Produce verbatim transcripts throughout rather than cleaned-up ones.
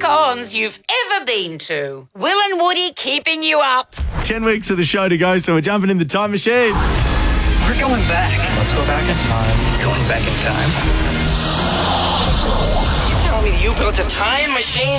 cons you've ever been to. Will and Woody keeping you up. Ten weeks of the show to go, so we're jumping in the time machine. We're going back. Let's go back in time. Going back in time. You tell me you built a time machine?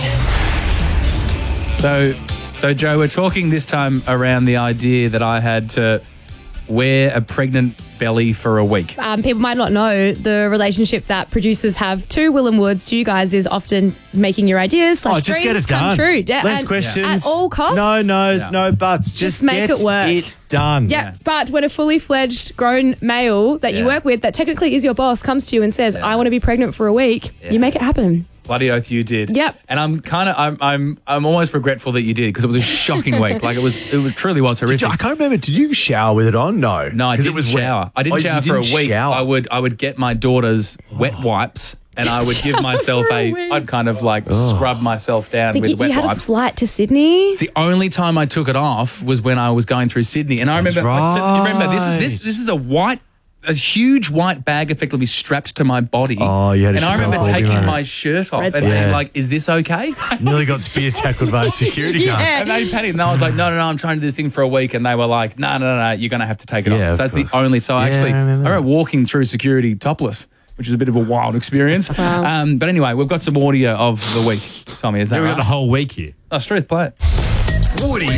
So, so Joe, we're talking this time around the idea that I had to wear a pregnant belly for a week. Um, people might not know the relationship that producers have to Will and Woods to you guys is often making your ideas slash Oh, just dreams get it come done. true. Yeah, Less and questions. At all costs. No no's, Yeah. no buts. Just, make get it work. it done. Yeah, but when a fully fledged grown male that you Yeah. work with that technically is your boss comes to you and says, I want to be pregnant for a week, you make it happen. Bloody oath you did. Yep. And I'm kind of, I'm, I'm, I'm almost regretful that you did because it was a shocking week. Like it was, it was truly was Did horrific. you- I can't remember. Did you shower with it on? No. No, I 'Cause didn't it was wet. shower. I didn't Oh, you shower for didn't a week. shower. I would I would get my daughter's wet wipes and I would give myself For a a, week. I'd kind of like scrub myself down I think with you, wet you had a wipes. flight to Sydney. It's the only time I took it off was when I was going through Sydney. And I That's remember, so you remember this, right. this, this is a white, a huge white bag effectively strapped to my body. Oh, you had a And I Chanel remember Corby taking moment. my shirt off Red and flag. being Yeah. like, is this okay? Nearly got spear tackled by a security guard. Yeah. And they panicked, and I was like, no, no, no, I'm trying to do this thing for a week. And they were like, no, no, no, no, you're going to have to take it Yeah, off. of So that's course. the only, so I Yeah, actually, I I remember remember walking through security topless, which was a bit of a wild experience. Wow. Um, but anyway, we've got some audio of the week. Tommy, is that We right? got the whole week here. Oh, Struth, play it. Woody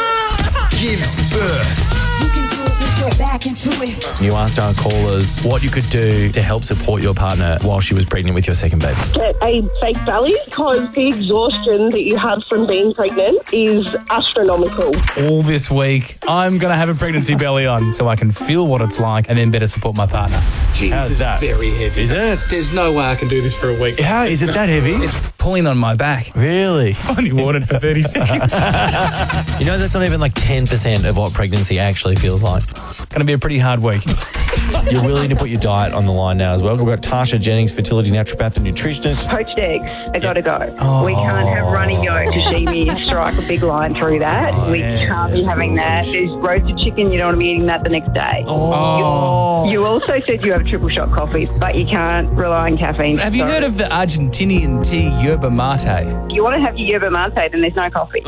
gives birth. You can do it, put your back into it. You asked our callers what you could do to help support your partner while she was pregnant with your second baby. Get a fake belly because the exhaustion that you have from being pregnant is astronomical. All this week, I'm going to have a pregnancy belly on so I can feel what it's like and then better support my partner. Jeez, How's it's that? very heavy. Is it? There's no way I can do this for a week. How is it that heavy? It's pulling on my back. Really? I only worn it for thirty seconds. You know, that's not even like ten percent of what pregnancy actually feels like. Going to be a pretty hard week. You're willing to put your diet on the line now as well. We've got Tasha Jennings, fertility naturopath and nutritionist. Poached eggs, I gotta go. Oh. We can't have runny yolk to see me strike a big line through that. Oh, we yeah. can't be having that. There's roasted chicken, you don't want to be eating that the next day. Oh. You also said you have triple shot coffees, but you can't rely on caffeine. Have you So heard of the Argentinian tea yerba mate? If you want to have your yerba mate, then there's no coffee.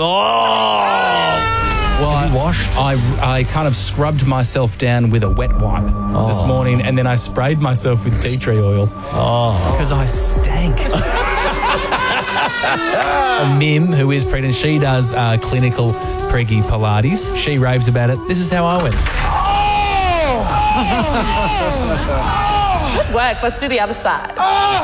Oh! Well, I washed. I, I kind of scrubbed myself down with a wet wipe this morning, and then I sprayed myself with tea tree oil. Oh, because I stank. Mim, who is pregnant, she does uh, clinical preggy Pilates. She raves about it. This is how I went. Good work. Let's do the other side.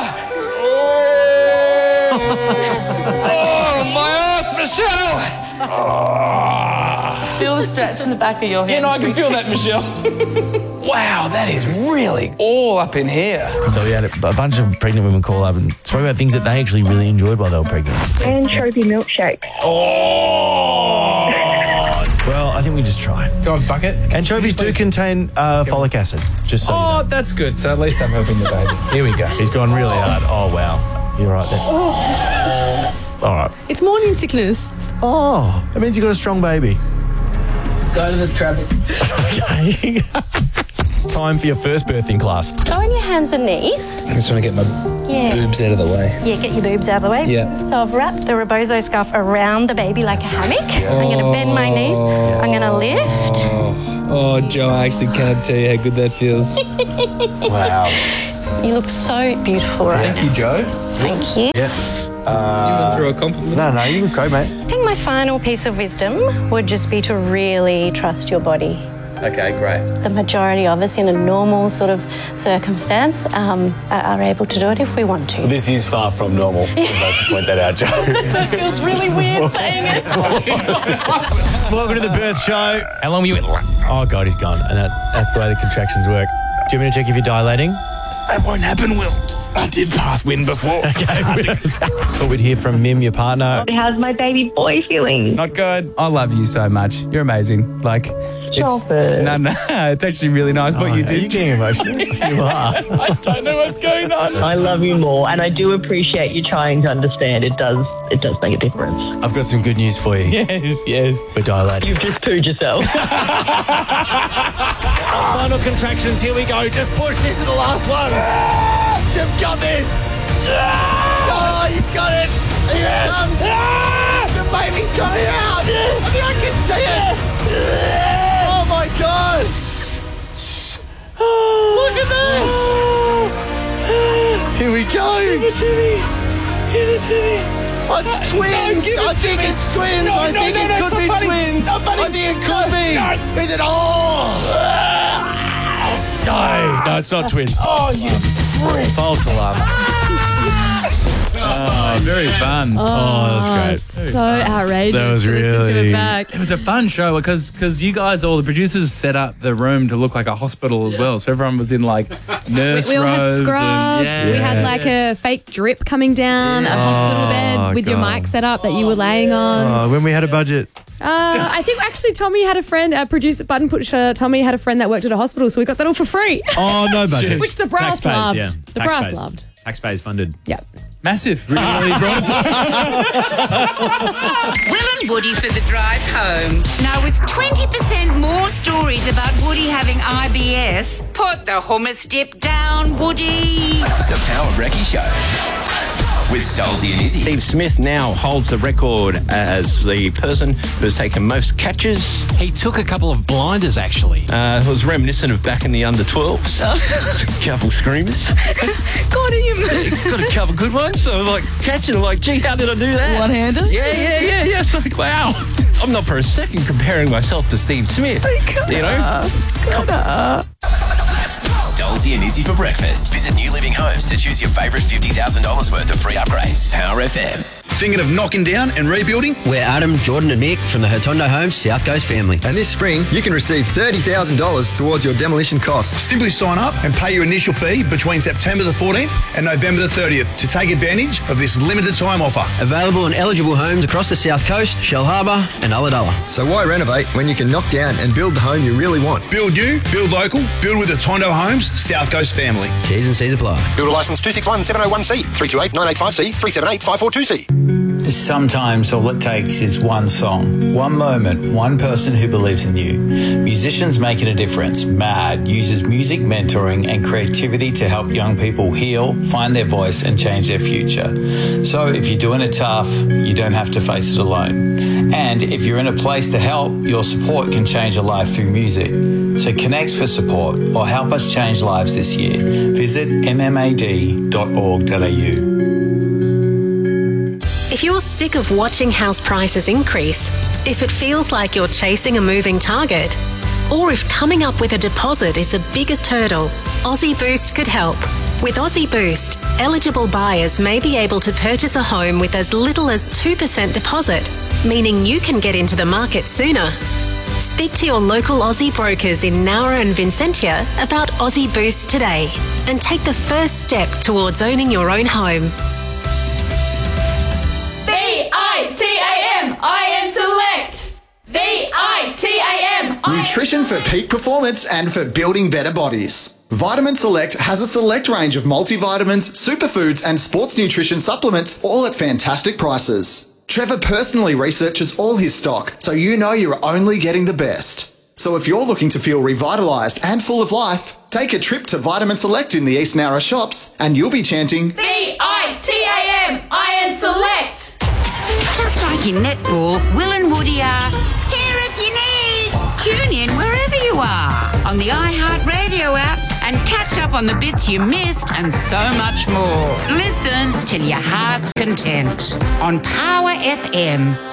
Oh, my ass, Michelle! Feel the stretch in the back of your hands. You know, I can feel that, Michelle. Wow, that is really all up in here. So we had a, a bunch of pregnant women call up and spoke about things that they actually really enjoyed while they were pregnant. Anchovy milkshake. Oh! Well, I think we just try. Do I have a bucket? Anchovies do contain uh, folic acid, just so Oh, you know. that's good. So at least I'm helping the baby. Here we go. He's gone really hard. Oh, wow. You're right there. All right. It's morning sickness. Oh, that means you got a strong baby. Go to the traffic. Okay. It's time for your first birthing class. Go on your hands and knees. I just want to get my Yeah. boobs out of the way. Yeah, get your boobs out of the way. Yeah. So I've wrapped the rebozo scarf around the baby like a hammock. I'm going to bend my knees. I'm going to lift. Oh, Joe, I actually can't tell you how good that feels. Wow. You look so beautiful, right? Thank you, Joe. Thank you. Yeah. Do you want to throw a compliment? No, no, you can go, mate. I think my final piece of wisdom would just be to really trust your body. Okay, great. The majority of us in a normal sort of circumstance um, are are able to do it if we want to. This is far from normal. I'd like to point that out, Joe. It feels really weird saying it. Welcome to the birth show. How long were you in? Oh, God, he's gone. And that's that's the way the contractions work. Do you want me to check if you're dilating? That won't happen, Will. I did pass wind before. Okay. Thought we'd hear from Mim, your partner. How's my baby boy feeling? Not good. I love you so much. You're amazing. Like, it's, Stop it. no, no, it's actually really nice what Oh, you are did. you getting emotional? You are. I don't know what's going on. I love you more, and I do appreciate you trying to understand. It does, it does make a difference. I've got some good news for you. Yes, yes. We're dilating. You've just pooed yourself. Final contractions. Here we go. Just push. These are the last ones. You've got this. Oh, you've got it. Here it comes. arms. The baby's coming out. I think I can see it. Oh my God. Look at this. Here we go. Give it to me. Give it to me. Oh, it's twins. No, I think it's twins. No, I no, think no, it no, could it's be not funny. twins. Not funny. I think it could No, be. no. Is it? Oh. No, no, it's not twins. Oh, you freak. False alarm. Oh, very fun. Oh, that was great. So outrageous That was to listen to really- it back. It was a fun show because because you guys, all the producers, set up the room to look like a hospital as well. So everyone was in like nurse We, we all had robes. scrubs. And, We had like a fake drip coming down, a hospital bed with your God. mic set up that you were laying on. Oh, when we had a budget. Uh, I think actually Tommy had a friend, a producer, button pusher. Tommy had a friend that worked at a hospital, so we got that all for free. Oh, no budget. Which the brass Taxpayers, loved. yeah. The brass Taxpayers. loved. Taxpayers funded. Yep. Massive. Really, really brought it Will and Woody for the drive home. Now, with twenty percent more stories about Woody having I B S, put the hummus dip down, Woody. The Power Brekkie Show with Stolzy and Izzy. Steve Smith now holds the record as the person who's taken most catches. He took a couple of blinders, actually. Uh, it was reminiscent of back in the under twelves. A couple screamers. Got him. Got a couple good ones. So I'm like catching. I'm like, gee, how did I do that? One-handed? Yeah, yeah, yeah, yeah. It's like, wow. I'm not for a second comparing myself to Steve Smith. You know? Stolzy and Izzy for breakfast. Visit New Living Homes to choose your favourite fifty thousand dollars worth of free upgrades. Power F M. Thinking of knocking down and rebuilding? We're Adam, Jordan and Nick from the Hotondo Homes South Coast family. And this spring, you can receive thirty thousand dollars towards your demolition costs. Simply sign up and pay your initial fee between September the fourteenth and November the thirtieth to take advantage of this limited time offer. Available on eligible homes across the South Coast, Shell Harbour and Ulladulla. So why renovate when you can knock down and build the home you really want? Build new, build local, build with Hotondo Homes South Coast family. T's and C's apply. Builder licence two six one seven oh one C, three two eight nine eight five C, three seven eight five four two C. Sometimes all it takes is one song, one moment, one person who believes in you. Musicians Making a Difference, MAD, uses music mentoring and creativity to help young people heal, find their voice and change their future. So if you're doing it tough, you don't have to face it alone. And if you're in a place to help, your support can change a life through music. So connect for support or help us change lives this year. Visit m m a d dot org dot a u. If you're sick of watching house prices increase, if it feels like you're chasing a moving target, or if coming up with a deposit is the biggest hurdle, Aussie Boost could help. With Aussie Boost, eligible buyers may be able to purchase a home with as little as two percent deposit, meaning you can get into the market sooner. Speak to your local Aussie brokers in Nowra and Vincentia about Aussie Boost today and take the first step towards owning your own home. V I T A M I N Select. V I T A M I N Nutrition for peak performance and for building better bodies. Vitamin Select has a select range of multivitamins, superfoods and sports nutrition supplements, all at fantastic prices. Trevor personally researches all his stock, so you know you're only getting the best. So if you're looking to feel revitalised and full of life, take a trip to Vitamin Select in the East Nowra shops and you'll be chanting V I T A M I N Select. Just like in netball, Will and Woody are here if you need. Tune in wherever you are on the iHeartRadio app and catch up on the bits you missed and so much more. Listen till your heart's content on Power F M.